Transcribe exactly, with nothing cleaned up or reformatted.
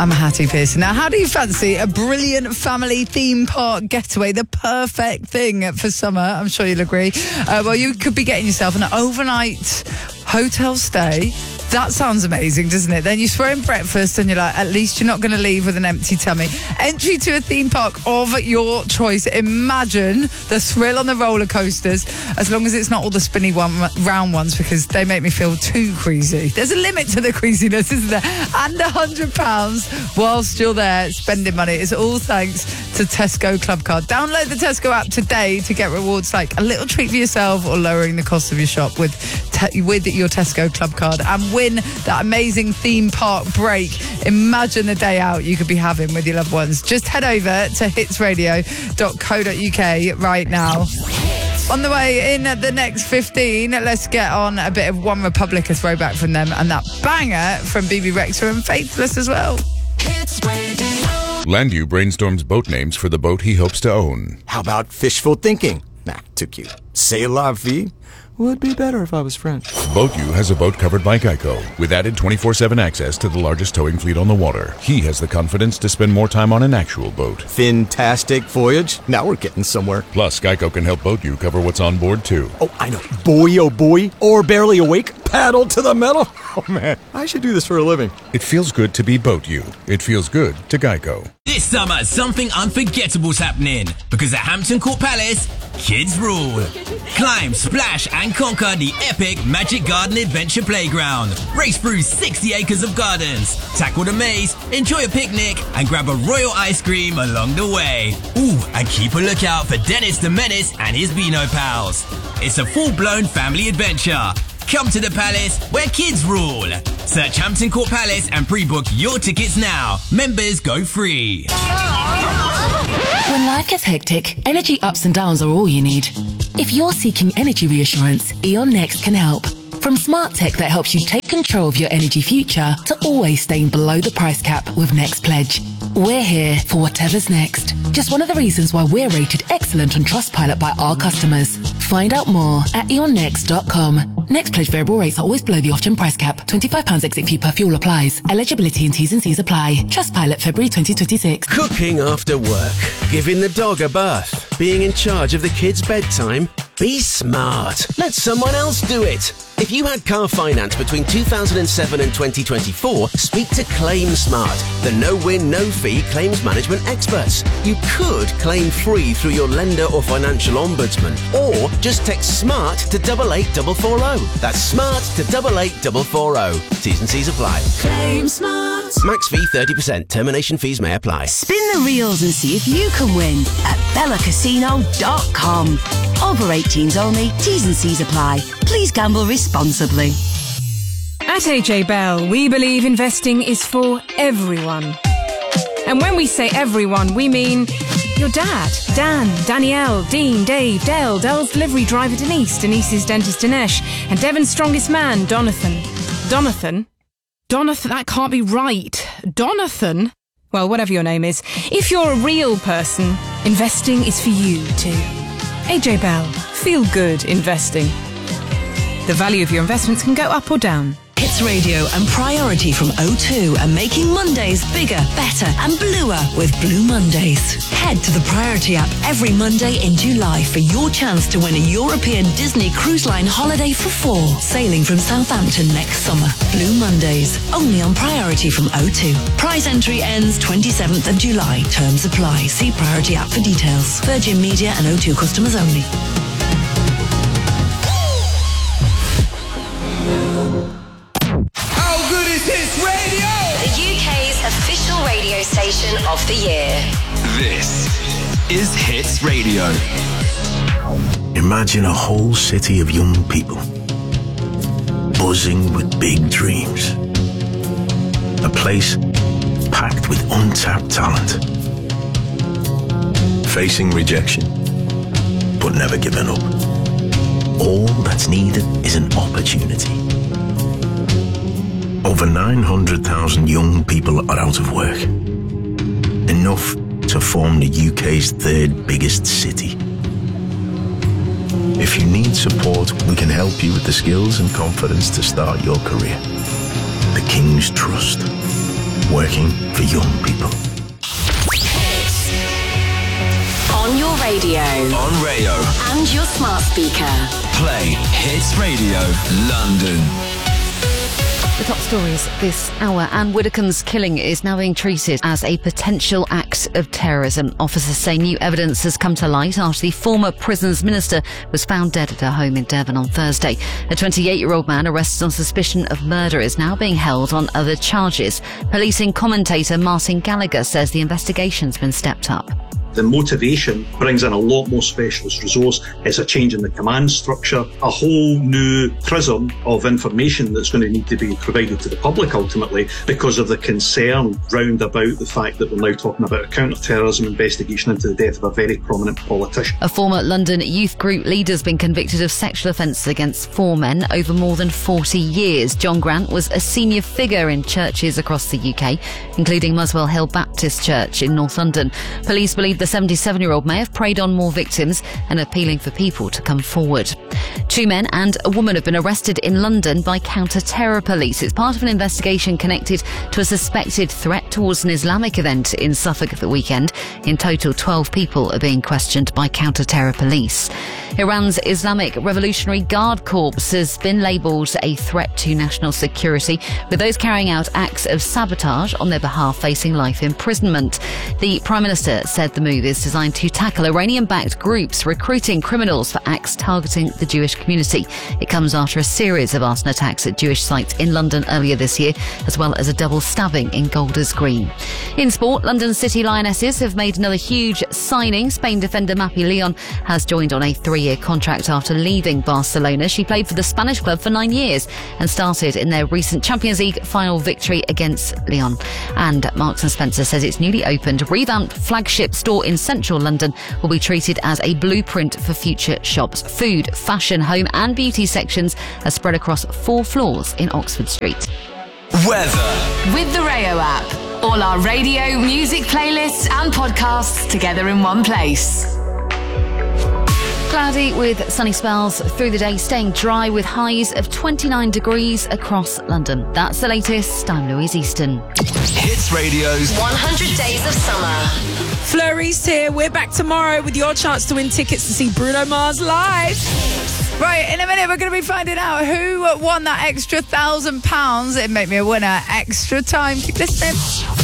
I'm Hattie Pearson. Now, how do you fancy a brilliant family theme park getaway? The perfect thing for summer, I'm sure you'll agree. Uh, well, you could be getting yourself an overnight hotel stay. That sounds amazing, doesn't it? Then you throw in breakfast and you're like, at least you're not going to leave with an empty tummy. Entry to a theme park of your choice. Imagine the thrill on the roller coasters, as long as it's not all the spinny one, round ones, because they make me feel too queasy. There's a limit to the queasiness, isn't there? And one hundred pounds whilst you're there spending money. It's all thanks to Tesco Club Card. Download the Tesco app today to get rewards like a little treat for yourself or lowering the cost of your shop with, te- with your Tesco Club Card. And win that amazing theme park break. Imagine the day out you could be having with your loved ones. Just head over to hits radio dot co dot uk right now. On the way in the next fifteen, let's get on a bit of One Republic, a throwback from them, and that banger from B B Rexha and Faithless as well. Landu brainstorms boat names for the boat he hopes to own. How about fishful thinking? Nah, too cute. C'est la vie? Would be better if I was French. BoatU has a boat covered by Geico, with added twenty-four seven access to the largest towing fleet on the water. He has the confidence to spend more time on an actual boat. Fantastic voyage. Now we're getting somewhere. Plus, Geico can help BoatU cover what's on board, too. Oh, I know. Boy, oh boy. Or barely awake. Paddle to the metal. Oh, man. I should do this for a living. It feels good to be BoatU. It feels good to Geico. This summer, something unforgettable's happening. Because at Hampton Court Palace, kids rule. Climb, splash, and conquer the epic Magic Garden Adventure Playground. Race through sixty acres of gardens. Tackle the maze, enjoy a picnic, and grab a royal ice cream along the way. Ooh, and keep a lookout for Dennis the Menace and his Beano pals. It's a full-blown family adventure. Come to the Palace, where kids rule. Search Hampton Court Palace and pre-book your tickets now. Members go free. When life gets hectic, energy ups and downs are all you need. If you're seeking energy reassurance, E.ON Next can help. From smart tech that helps you take control of your energy future to always staying below the price cap with Next Pledge. We're here for whatever's next. Just one of the reasons why we're rated excellent on Trustpilot by our customers. Find out more at e on next dot com. Next Pledge variable rates are always below the off-gen price cap. twenty-five pounds exit fee per fuel applies. Eligibility and T's and C's apply. Trustpilot February twenty twenty-six. Cooking after work. Giving the dog a bath. Being in charge of the kids' bedtime. Be smart. Let someone else do it. If you had car finance between two thousand seven and twenty twenty-four, speak to ClaimSmart, the no-win, no-fee claims management experts. You could claim free through your lender or financial ombudsman, or just text SMART to double eight double four zero. That's SMART to double eight double four zero. T's and C's apply. Claim Smart. Max fee thirty percent. Termination fees may apply. Spin the reels and see if you can win at bella casino dot com. Over eighteens only. T's and C's apply. Please gamble responsibly. At A J Bell, we believe investing is for everyone. And when we say everyone, we mean your dad, Dan, Danielle, Dean, Dave, Dell, Dell's delivery driver Denise, Denise's dentist Dinesh, and Devon's strongest man, Donathan. Donathan? Donathan, that can't be right. Donathan? Well, whatever your name is. If you're a real person, investing is for you too. A J Bell, feel good investing. The value of your investments can go up or down. Hits Radio and Priority from O two are making Mondays bigger, better and bluer with Blue Mondays. Head to the Priority app every Monday in July for your chance to win a European Disney Cruise Line holiday for four, sailing from Southampton next summer. Blue Mondays, only on Priority from O two. Prize entry ends twenty-seventh of July. Terms apply. See Priority app for details. Virgin Media and O two customers only. Official radio station of the year. This is Hits Radio. Imagine a whole city of young people buzzing with big dreams. A place packed with untapped talent. Facing rejection, but never giving up. All that's needed is an opportunity. Over nine hundred thousand young people are out of work. Enough to form the U K's third biggest city. If you need support, we can help you with the skills and confidence to start your career. The King's Trust. working for young people. On your radio. On Rayo. And your smart speaker. Play Hits Radio London. The top stories this hour. Anne Widdecombe's killing is now being treated as a potential act of terrorism. Officers say new evidence has come to light after the former prisons minister was found dead at her home in Devon on Thursday. A twenty-eight-year-old man arrested on suspicion of murder is now being held on other charges. Policing commentator Martin Gallagher says the investigation's been stepped up. The motivation brings in a lot more specialist resource. It's a change in the command structure, a whole new prism of information that's going to need to be provided to the public ultimately because of the concern round about the fact that we're now talking about a counter-terrorism investigation into the death of a very prominent politician. A former London youth group leader has been convicted of sexual offences against four men over more than forty years. John Grant was a senior figure in churches across the U K, including Muswell Hill Baptist Church in North London. Police believe the seventy-seven-year-old may have preyed on more victims and appealing for people to come forward. Two men and a woman have been arrested in London by counter-terror police. It's part of an investigation connected to a suspected threat towards an Islamic event in Suffolk at the weekend. In total, twelve people are being questioned by counter-terror police. Iran's Islamic Revolutionary Guard Corps has been labelled a threat to national security, with those carrying out acts of sabotage on their behalf facing life imprisonment. The Prime Minister said the move is designed to tackle Iranian-backed groups recruiting criminals for acts targeting the Jewish community. It comes after a series of arson attacks at Jewish sites in London earlier this year, as well as a double stabbing in Golders Green. In sport, London City Lionesses have made another huge signing. Spain defender Mapi Leon has joined on a three-year contract after leaving Barcelona. She played for the Spanish club for nine years and started in their recent Champions League final victory against Lyon. And Marks and Spencer says its newly opened, revamped flagship store in central London will be treated as a blueprint for future shops. Food, fashion, home and beauty sections are spread across four floors in Oxford Street. Weather. With the Rayo app. All our radio, music playlists and podcasts together in one place. Cloudy with sunny spells through the day, staying dry with highs of twenty-nine degrees across London. That's the latest. I'm Louise Easton. Hits Radio's one hundred Days of Summer. Flurry's here. We're back tomorrow with your chance to win tickets to see Bruno Mars live. Right, in a minute we're going to be finding out who won that extra thousand pounds. It made me a winner. Extra time. Keep listening.